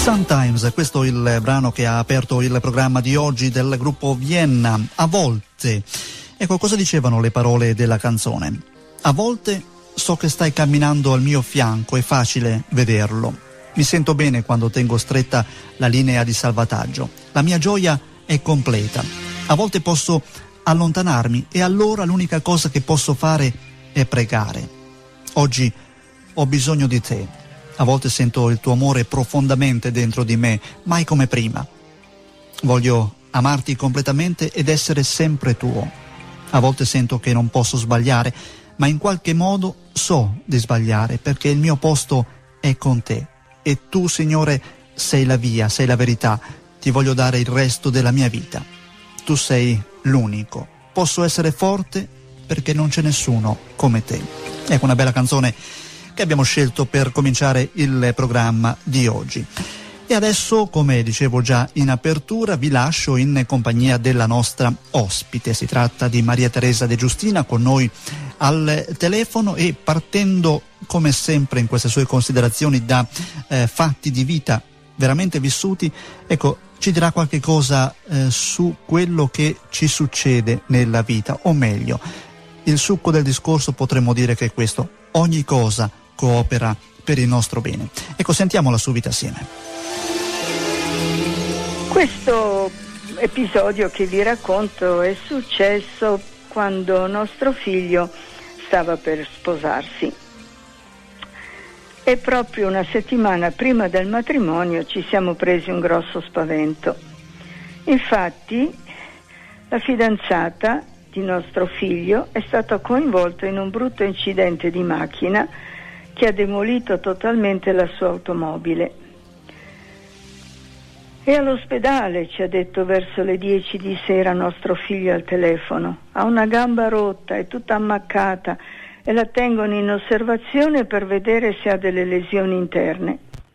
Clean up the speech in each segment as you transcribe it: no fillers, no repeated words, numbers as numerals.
Sometimes, questo è il brano che ha aperto il programma di oggi del gruppo Vienna. A volte, ecco cosa dicevano le parole della canzone. A volte so che stai camminando al mio fianco, è facile vederlo. Mi sento bene quando tengo stretta la linea di salvataggio. La mia gioia è completa. A volte posso allontanarmi e allora l'unica cosa che posso fare è pregare. Oggi ho bisogno di te. A volte sento il tuo amore profondamente dentro di me, mai come prima. Voglio amarti completamente ed essere sempre tuo. A volte sento che non posso sbagliare, ma in qualche modo so di sbagliare, perché il mio posto è con te. E tu, Signore, sei la via, sei la verità. Ti voglio dare il resto della mia vita. Tu sei l'unico. Posso essere forte perché non c'è nessuno come te. Ecco una bella canzone che abbiamo scelto per cominciare il programma di oggi. E adesso, come dicevo già in apertura, vi lascio in compagnia della nostra ospite. Si tratta di Maria Teresa De Giustina con noi al telefono e partendo come sempre in queste sue considerazioni da fatti di vita veramente vissuti, ecco, ci dirà qualche cosa su quello che ci succede nella vita, o meglio, il succo del discorso potremmo dire che è questo: ogni cosa coopera per il nostro bene. Ecco, sentiamola subito assieme. Questo episodio che vi racconto è successo quando nostro figlio stava per sposarsi. E proprio una settimana prima del matrimonio ci siamo presi un grosso spavento. Infatti, la fidanzata di nostro figlio è stata coinvolta in un brutto incidente di macchina che ha demolito totalmente la sua automobile. È all'ospedale, ci ha detto verso le 10 di sera nostro figlio al telefono. Ha una gamba rotta, è tutta ammaccata e la tengono in osservazione per vedere se ha delle lesioni interne.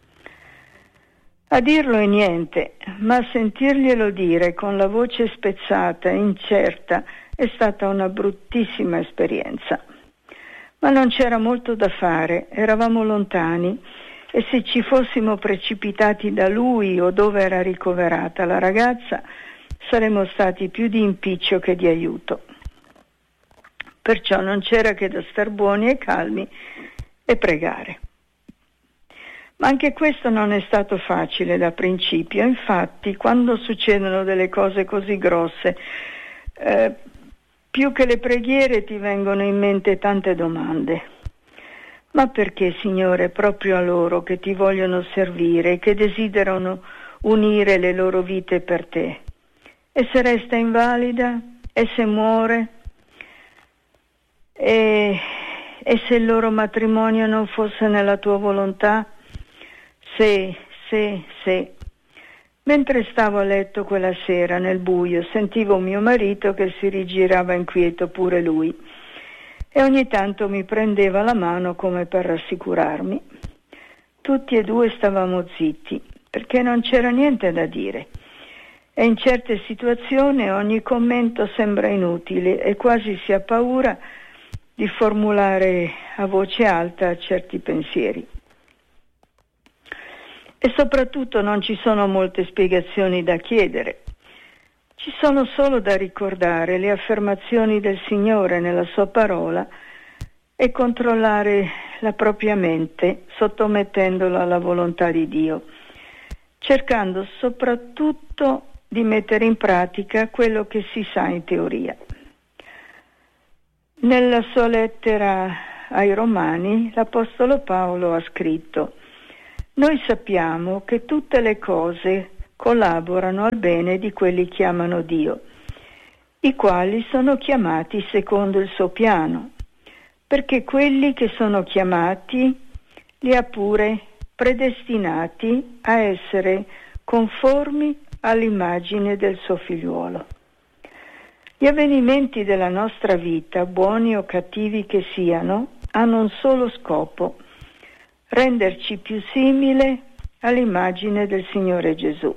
A dirlo è niente, ma a sentirglielo dire con la voce spezzata e incerta è stata una bruttissima esperienza. Ma non c'era molto da fare, eravamo lontani e se ci fossimo precipitati da lui o dove era ricoverata la ragazza saremmo stati più di impiccio che di aiuto. Perciò non c'era che da star buoni e calmi e pregare. Ma anche questo non è stato facile da principio. Infatti, quando succedono delle cose così grosse, più che le preghiere ti vengono in mente tante domande. Ma perché, Signore, proprio a loro che ti vogliono servire, che desiderano unire le loro vite per te? E se resta invalida? E se muore? E se il loro matrimonio non fosse nella tua volontà? Se. Mentre stavo a letto quella sera nel buio, sentivo mio marito che si rigirava inquieto pure lui e ogni tanto mi prendeva la mano come per rassicurarmi. Tutti e due stavamo zitti, perché non c'era niente da dire. E in certe situazioni ogni commento sembra inutile e quasi si ha paura di formulare a voce alta certi pensieri. E soprattutto non ci sono molte spiegazioni da chiedere. Ci sono solo da ricordare le affermazioni del Signore nella sua parola e controllare la propria mente sottomettendola alla volontà di Dio, cercando soprattutto di mettere in pratica quello che si sa in teoria. Nella sua lettera ai Romani, l'Apostolo Paolo ha scritto: noi sappiamo che tutte le cose collaborano al bene di quelli che amano Dio, i quali sono chiamati secondo il suo piano, perché quelli che sono chiamati li ha pure predestinati a essere conformi all'immagine del suo figliuolo. Gli avvenimenti della nostra vita, buoni o cattivi che siano, hanno un solo scopo: renderci più simile all'immagine del Signore Gesù.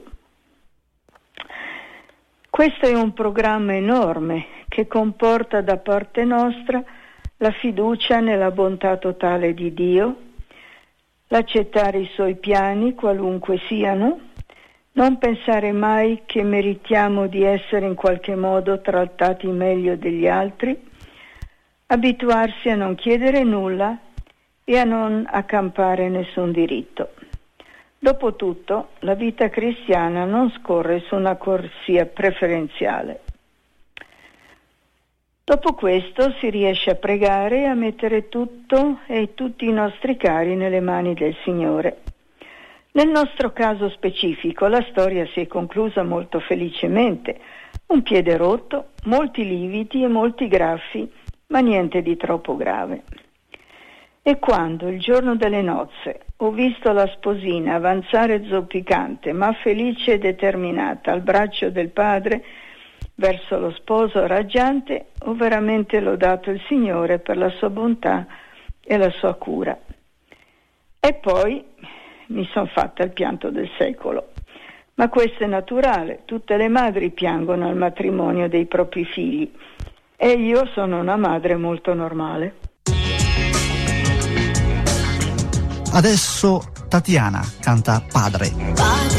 Questo è un programma enorme che comporta da parte nostra la fiducia nella bontà totale di Dio, l'accettare i suoi piani, qualunque siano, non pensare mai che meritiamo di essere in qualche modo trattati meglio degli altri, abituarsi a non chiedere nulla e a non accampare nessun diritto. Dopotutto, la vita cristiana non scorre su una corsia preferenziale. Dopo questo si riesce a pregare e a mettere tutto e tutti i nostri cari nelle mani del Signore. Nel nostro caso specifico la storia si è conclusa molto felicemente. Un piede rotto, molti lividi e molti graffi, ma niente di troppo grave. E quando, il giorno delle nozze, ho visto la sposina avanzare zoppicante, ma felice e determinata, al braccio del padre, verso lo sposo raggiante, ho veramente lodato il Signore per la sua bontà e la sua cura. E poi mi son fatta il pianto del secolo. Ma questo è naturale, tutte le madri piangono al matrimonio dei propri figli e io sono una madre molto normale. Adesso Tatiana canta Padre.